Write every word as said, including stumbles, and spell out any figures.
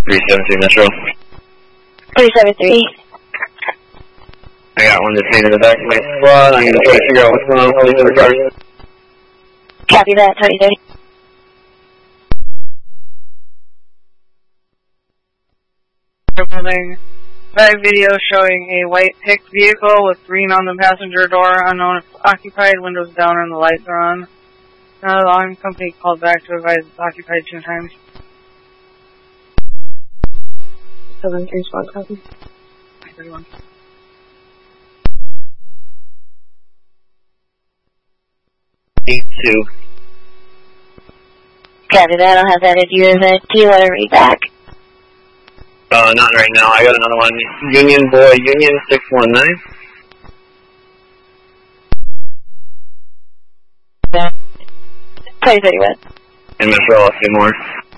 three seven three Metro. three seven three. I got one detained in the back of my squad. I'm going to try to figure out what's going on with the other car. Copy that, twenty thirty. Building. Live video showing a white picked vehicle with green on the passenger door, unknown if occupied, windows down and the lights are on. Now the alarm company called back to advise it's occupied two times. seven three squad copy. thirty-one. eight two. Copy that, I'll have that at your event. Do you want to read back? Uh, not right now. I got another one. Union Boy, Union six one nine. twenty thirty-one. And Metro, I'll see more.